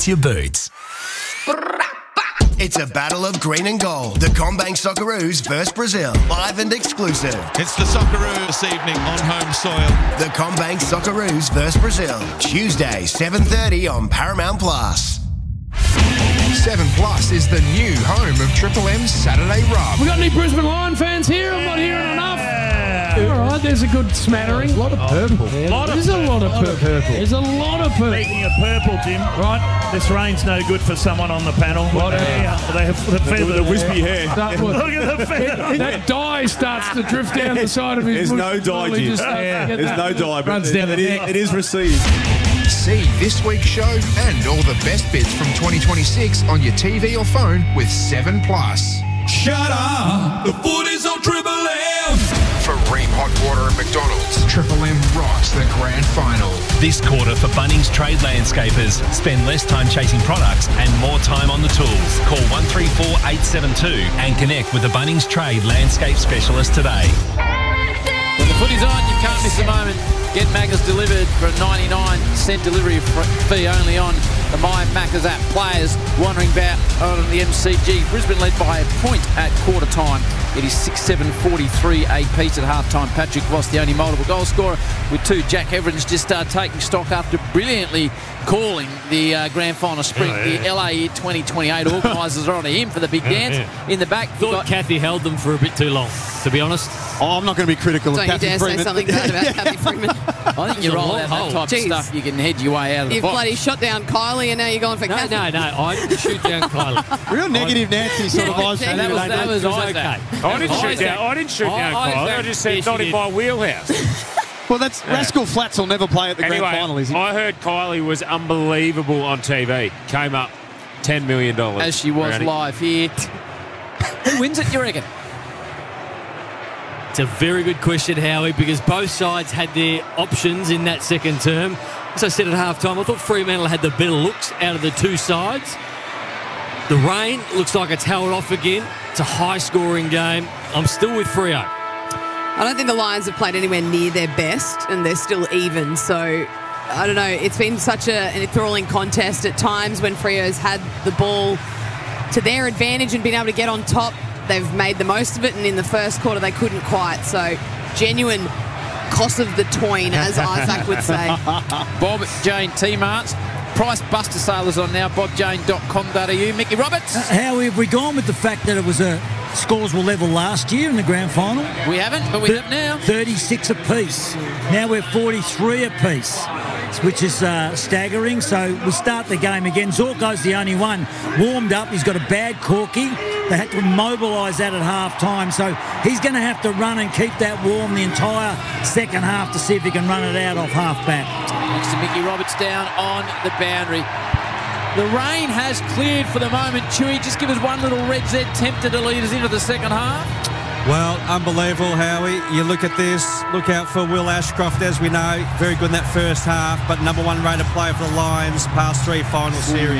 with your boots. It's a battle of green and gold. The CommBank Socceroos versus Brazil, live and exclusive. It's the Socceroos this evening on home soil. The CommBank Socceroos versus Brazil, Tuesday, 7:30 on Paramount Plus. 7 Plus is the new home of Triple M's Saturday Rub. We got any Brisbane Lion fans here? I'm not hearing enough. All right, there's a good smattering. A lot of purple. There's a lot of purple. There's a lot of purple. Speaking of purple, Jim, Right. this rain's no good for someone on the panel. They have the feather. With the wispy hair. Look at the feather. That dye starts to drift down the side of his There's no dye, Jim. There's no dye, but Runs down the neck. it is received. See this week's show and all the best bits from 2026 on your TV or phone with 7 Plus. Shut up! The footy's on Triple M! For Ream Hot Water and McDonald's, Triple M rocks the grand final. This quarter for Bunnings Trade Landscapers. Spend less time chasing products and more time on the tools. Call 134 872 and connect with the Bunnings Trade Landscape Specialist today. When the footy's on, you can't miss a moment. Get Maccas delivered for a 99-cent delivery fee only on the My Maccas app. Players wandering about on the MCG. Brisbane led by a point at quarter time. It is 6-7-43 apiece at half time. Patrick Voss, the only multiple goal scorer, with two. Jack Everins just taking stock after brilliantly calling the grand final sprint. The LA 2028 organisers are on him for the big dance. In the back, Thought Kathy held them for a bit too long, to be honest. Oh, I'm not going to be critical of Don't you Kathy dare Freeman. say something bad about Kathy Freeman. I think you roll out that type of stuff, you can head your way out of the You've box. bloody shot down Kylie and now you're going for No, Kathy. no, I didn't shoot down Kylie. Real negative Nancy sort of eyes. Yeah, That was Isaac. I didn't shoot down Kylie. I just said not in my wheelhouse. Well, that's Rascal Flats will never play at the Anyway, grand final, is he? I heard Kylie was unbelievable on TV. Came up $10 million. As she was live here. Who wins it, you reckon? It's a very good question, Howie, because both sides had their options in that second term. As I said at half-time, I thought Fremantle had the better looks out of the two sides. The rain looks like it's held off again. It's a high-scoring game. I'm still with Freo. I don't think the Lions have played anywhere near their best and they're still even. So, I don't know. It's been such an enthralling contest at times when Freo's had the ball to their advantage and been able to get on top. They've made the most of it, and in the first quarter they couldn't quite. So, genuine cost of the toin, as Isaac would say. Bob Jane T-Marts. Price Buster sale is on now, bobjane.com.au. Mickey Roberts. How have we gone with the fact that it was scores were level last year in the grand final? We haven't, but we have now. 36 apiece. Now we're 43 apiece, which is staggering. So we start the game again. Zorko's the only one warmed up. He's got a bad corky. They had to mobilise that at half-time. So he's going to have to run and keep that warm the entire second half to see if he can run it out off half-back. Next to Mickey Roberts down on the boundary. The rain has cleared for the moment. Chewy, just give us one little red Z tempted to lead us into the second half. Well, unbelievable, Howie. You look at this, look out for Will Ashcroft, as we know. Very good in that first half, but #1 rated player for the Lions, past 3 final series.